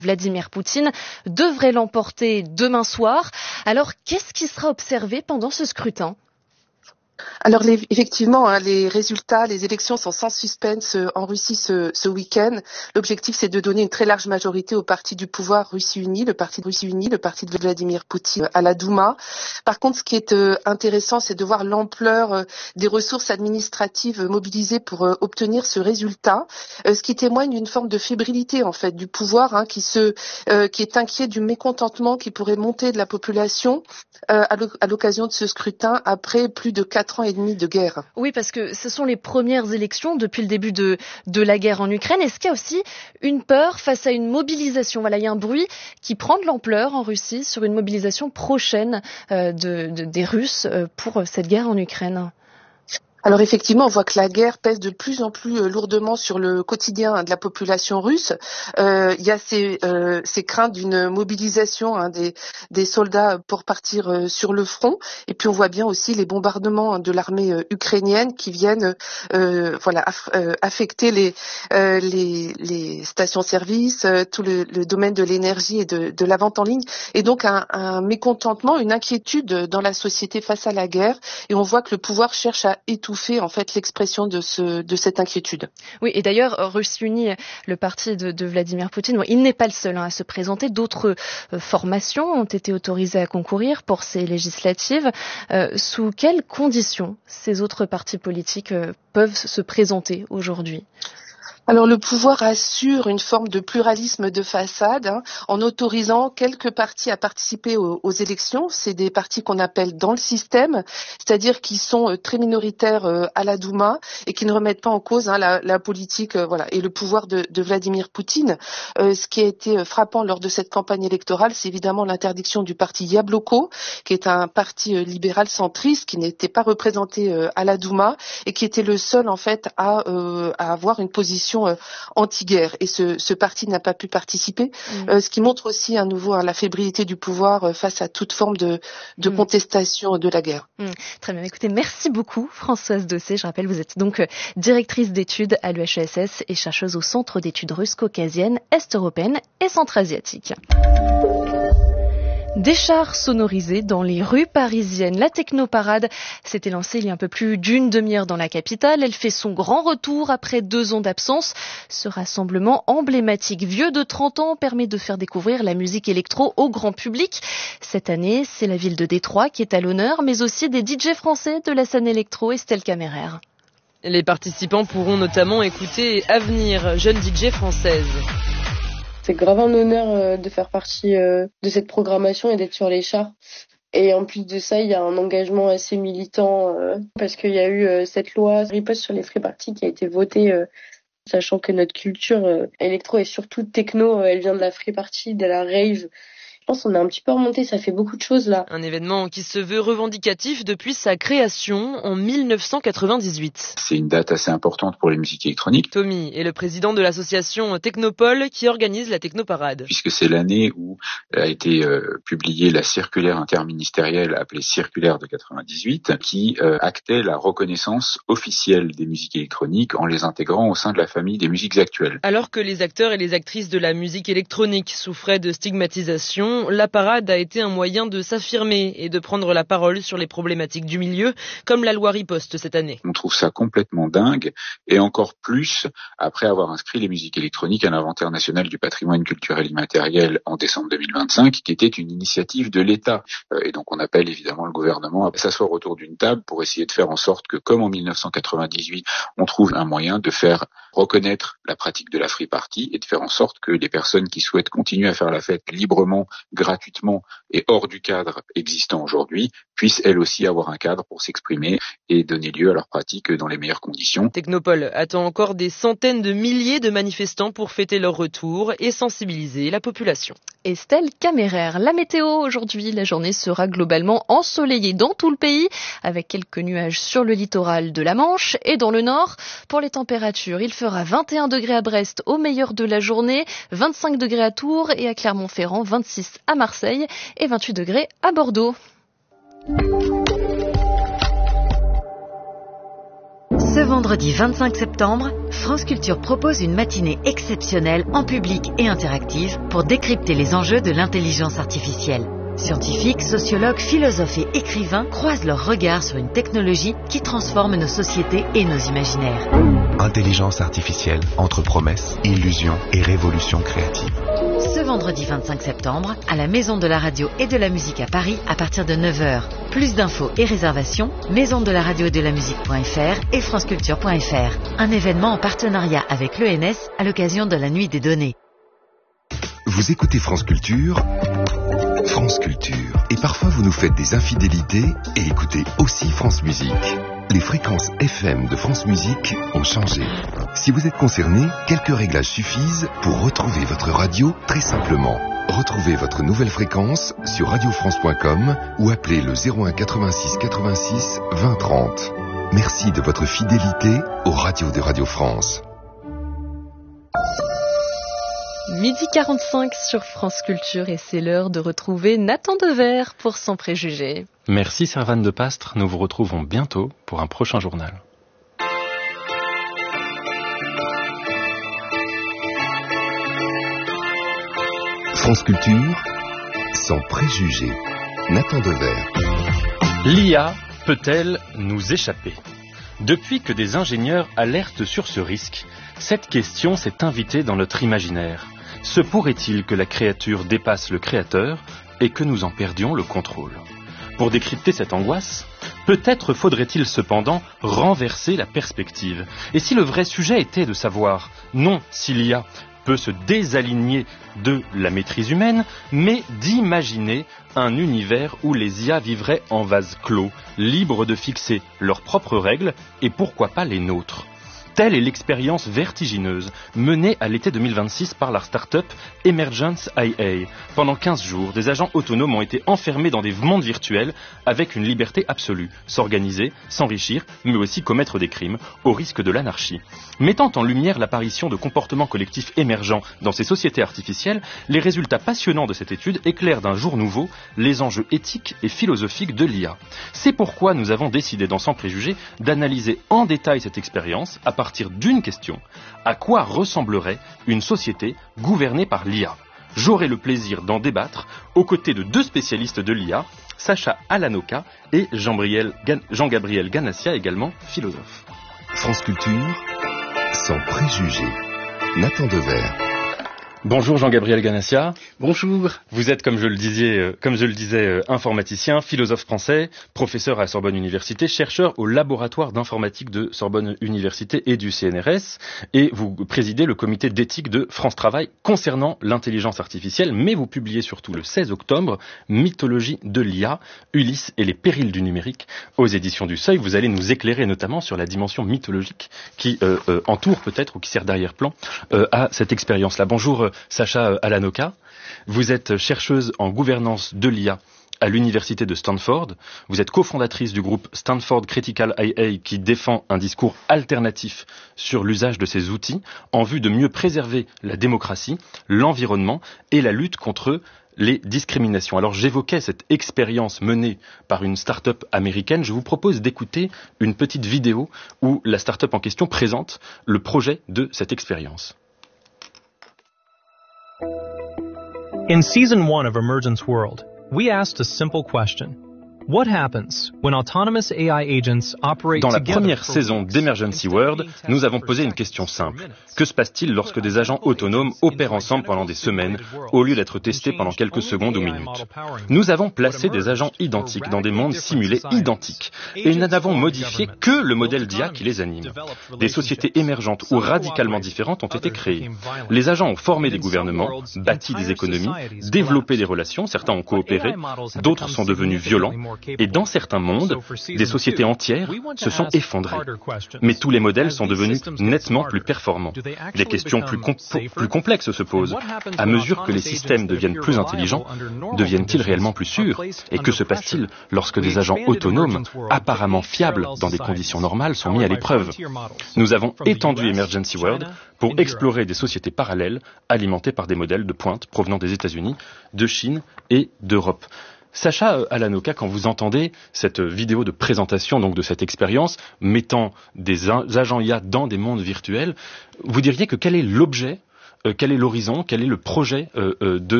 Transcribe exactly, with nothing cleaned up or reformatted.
Vladimir Poutine devrait l'emporter demain soir. Alors, qu'est-ce qui sera observé pendant ce scrutin ? Alors les, effectivement, hein, les résultats, les élections sont sans suspense euh, en Russie ce, ce week-end. L'objectif, c'est de donner une très large majorité au parti du pouvoir Russie Unie, le parti de Russie Unie, le parti de Vladimir Poutine à la Douma. Par contre, ce qui est euh, intéressant, c'est de voir l'ampleur euh, des ressources administratives mobilisées pour euh, obtenir ce résultat, euh, ce qui témoigne d'une forme de fébrilité en fait du pouvoir, hein, qui se, euh, qui est inquiet du mécontentement qui pourrait monter de la population euh, à l'occasion de ce scrutin après plus de quatre ans et demi de guerre. Oui, parce que ce sont les premières élections depuis le début de, de la guerre en Ukraine. Est-ce qu'il y a aussi une peur face à une mobilisation ? Voilà, il y a un bruit qui prend de l'ampleur en Russie sur une mobilisation prochaine euh, de, de, des Russes euh, pour cette guerre en Ukraine. Alors effectivement, on voit que la guerre pèse de plus en plus lourdement sur le quotidien de la population russe. Euh, il y a ces, euh, ces craintes d'une mobilisation hein, des, des soldats pour partir euh, sur le front. Et puis on voit bien aussi les bombardements de l'armée euh, ukrainienne qui viennent euh, voilà, aff- euh, affecter les, euh, les, les stations-service, euh, tout le, le domaine de l'énergie et de, de la vente en ligne. Et donc un, un mécontentement, une inquiétude dans la société face à la guerre. Et on voit que le pouvoir cherche à étouffer fait en fait l'expression de ce de cette inquiétude. Oui, et d'ailleurs Russie Unie, le parti de, de Vladimir Poutine, bon, il n'est pas le seul hein, à se présenter. D'autres euh, formations ont été autorisées à concourir pour ces législatives. Euh, sous quelles conditions ces autres partis politiques euh, peuvent se présenter aujourd'hui ? Alors le pouvoir assure une forme de pluralisme de façade hein, en autorisant quelques partis à participer aux, aux élections. C'est des partis qu'on appelle dans le système, c'est-à-dire qui sont euh, très minoritaires euh, à la Douma et qui ne remettent pas en cause hein, la, la politique euh, voilà, et le pouvoir de, de Vladimir Poutine. Euh, ce qui a été frappant lors de cette campagne électorale, c'est évidemment l'interdiction du parti Yabloko, qui est un parti euh, libéral centriste qui n'était pas représenté euh, à la Douma et qui était le seul en fait à, euh, à avoir une position Euh, anti-guerre et ce, ce parti n'a pas pu participer, mmh. euh, ce qui montre aussi à nouveau hein, la fébrilité du pouvoir euh, face à toute forme de, de mmh. contestation de la guerre. Mmh. Très bien, écoutez, merci beaucoup Françoise Dossé. Je rappelle, vous êtes donc directrice d'études à l'U H E S S et chercheuse au Centre d'études russes caucasiennes, est-européennes et centra-asiatiques. Des chars sonorisés dans les rues parisiennes. La technoparade s'était lancée il y a un peu plus d'une demi-heure dans la capitale. Elle fait son grand retour après deux ans d'absence. Ce rassemblement emblématique vieux de trente ans permet de faire découvrir la musique électro au grand public. Cette année, c'est la ville de Détroit qui est à l'honneur, mais aussi des D J français de la scène électro, Estelle Kammerer. Les participants pourront notamment écouter Avenir, jeune D J française. C'est grave un honneur euh, de faire partie euh, de cette programmation et d'être sur les chars. Et en plus de ça, il y a un engagement assez militant euh, parce qu'il y a eu euh, cette loi riposte sur les free parties qui a été votée, euh, sachant que notre culture euh, électro et surtout techno, euh, elle vient de la free party, de la rave. Je pense qu'on a un petit peu remonté, ça fait beaucoup de choses là. Un événement qui se veut revendicatif depuis sa création en mille neuf cent quatre-vingt-dix-huit. C'est une date assez importante pour les musiques électroniques. Tommy est le président de l'association Technopole qui organise la Technoparade. Puisque c'est l'année où a été euh, publiée la circulaire interministérielle appelée circulaire de quatre-vingt-dix-huit qui euh, actait la reconnaissance officielle des musiques électroniques en les intégrant au sein de la famille des musiques actuelles. Alors que les acteurs et les actrices de la musique électronique souffraient de stigmatisation, la parade a été un moyen de s'affirmer et de prendre la parole sur les problématiques du milieu, comme la loi riposte cette année. On trouve ça complètement dingue, et encore plus après avoir inscrit les musiques électroniques à l'inventaire national du patrimoine culturel immatériel en décembre deux mille vingt-cinq, qui était une initiative de l'État. Et donc on appelle évidemment le gouvernement à s'asseoir autour d'une table pour essayer de faire en sorte que, comme en mille neuf cent quatre-vingt-dix-huit, on trouve un moyen de faire reconnaître la pratique de la free party et de faire en sorte que les personnes qui souhaitent continuer à faire la fête librement, gratuitement et hors du cadre existant aujourd'hui puissent elles aussi avoir un cadre pour s'exprimer et donner lieu à leur pratique dans les meilleures conditions. Technopole attend encore des centaines de milliers de manifestants pour fêter leur retour et sensibiliser la population. Estelle Kammerer, la météo aujourd'hui, la journée sera globalement ensoleillée dans tout le pays avec quelques nuages sur le littoral de la Manche et dans le nord. Pour les températures, il fera vingt et un degrés à Brest au meilleur de la journée, vingt-cinq degrés à Tours et à Clermont-Ferrand, vingt-six à Marseille et vingt-huit degrés à Bordeaux. Ce vendredi vingt-cinq septembre, France Culture propose une matinée exceptionnelle en public et interactive pour décrypter les enjeux de l'intelligence artificielle. Scientifiques, sociologues, philosophes et écrivains croisent leurs regards sur une technologie qui transforme nos sociétés et nos imaginaires. Intelligence artificielle entre promesses, illusions et révolution créative. Ce vendredi vingt-cinq septembre, à la Maison de la Radio et de la Musique à Paris, à partir de neuf heures. Plus d'infos et réservations, maison de la radio et de la musique point f r et franceculture point f r. Un événement en partenariat avec l'E N S à l'occasion de la Nuit des Données. Vous écoutez France Culture, France Culture. Et parfois vous nous faites des infidélités et écoutez aussi France Musique. Les fréquences F M de France Musique ont changé. Si vous êtes concerné, quelques réglages suffisent pour retrouver votre radio très simplement. Retrouvez votre nouvelle fréquence sur radio france point com ou appelez le zéro un quatre-vingt-six quatre-vingt-six vingt trente. Merci de votre fidélité aux radios de Radio France. Midi quarante-cinq sur France Culture et c'est l'heure de retrouver Nathan Dever pour Sans Préjugés. Merci Servane de Pastre, nous vous retrouvons bientôt pour un prochain journal. France Culture, Sans Préjugés, Nathan Dever. L'I A peut-elle nous échapper ? Depuis que des ingénieurs alertent sur ce risque, cette question s'est invitée dans notre imaginaire. Se pourrait-il que la créature dépasse le créateur et que nous en perdions le contrôle ? Pour décrypter cette angoisse, peut-être faudrait-il cependant renverser la perspective. Et si le vrai sujet était de savoir, non si l'I A peut se désaligner de la maîtrise humaine, mais d'imaginer un univers où les I A vivraient en vase clos, libres de fixer leurs propres règles et pourquoi pas les nôtres. Telle est l'expérience vertigineuse menée à l'été deux mille vingt-six par la start-up Emergence I A. Pendant quinze jours, des agents autonomes ont été enfermés dans des mondes virtuels avec une liberté absolue, s'organiser, s'enrichir, mais aussi commettre des crimes, au risque de l'anarchie. Mettant en lumière l'apparition de comportements collectifs émergents dans ces sociétés artificielles, les résultats passionnants de cette étude éclairent d'un jour nouveau les enjeux éthiques et philosophiques de l'I A. C'est pourquoi nous avons décidé dans Sans Préjugés d'analyser en détail cette expérience à partir d'une question: à quoi ressemblerait une société gouvernée par l'I A ? J'aurai le plaisir d'en débattre aux côtés de deux spécialistes de l'I A, Sacha Alanoka et Jean-Gabriel Ganassia, également philosophe. France Culture, Sans Préjugés, Nathan Dever. Bonjour Jean-Gabriel Ganassia. Bonjour. Vous êtes, comme je le disais, euh, comme je le disais, euh, informaticien, philosophe français, professeur à Sorbonne Université, chercheur au laboratoire d'informatique de Sorbonne Université et du C N R S, et vous présidez le comité d'éthique de France Travail concernant l'intelligence artificielle, mais vous publiez surtout le seize octobre Mythologie de l'I A, Ulysse et les périls du numérique aux éditions du Seuil. Vous allez nous éclairer notamment sur la dimension mythologique qui euh, euh, entoure peut-être ou qui sert d'arrière-plan euh, à cette expérience-là. Bonjour Sacha Alanoka, vous êtes chercheuse en gouvernance de l'I A à l'université de Stanford. Vous êtes cofondatrice du groupe Stanford Critical I A qui défend un discours alternatif sur l'usage de ces outils en vue de mieux préserver la démocratie, l'environnement et la lutte contre les discriminations. Alors j'évoquais cette expérience menée par une start-up américaine. Je vous propose d'écouter une petite vidéo où la start-up en question présente le projet de cette expérience. In Season one of Emergence World, we asked a simple question. What happens when autonomous A I agents operate Dans la together première for saison weeks d'Emergency World, nous avons posé une question simple. Que se passe-t-il lorsque des agents autonomes opèrent ensemble pendant des semaines, au lieu d'être testés pendant quelques secondes ou minutes ? Nous avons placé des agents identiques dans des mondes simulés identiques, et nous n'avons modifié que le modèle d'I A qui les anime. Des sociétés émergentes ou radicalement différentes ont été créées. Les agents ont formé des gouvernements, bâti des économies, développé des relations, certains ont coopéré, d'autres sont devenus violents, et dans certains mondes, des sociétés entières se sont effondrées. Mais tous les modèles sont devenus nettement plus performants. Des questions plus, com- plus complexes se posent. À mesure que les systèmes deviennent plus intelligents, deviennent-ils réellement plus sûrs ? Et que se passe-t-il lorsque des agents autonomes, apparemment fiables dans des conditions normales, sont mis à l'épreuve ? Nous avons étendu Emergency World pour explorer des sociétés parallèles alimentées par des modèles de pointe provenant des États-Unis, de Chine et d'Europe. Sacha Alanoka, quand vous entendez cette vidéo de présentation donc de cette expérience mettant des agents I A dans des mondes virtuels, vous diriez que quel est l'objet, euh, quel est l'horizon, quel est le projet euh, de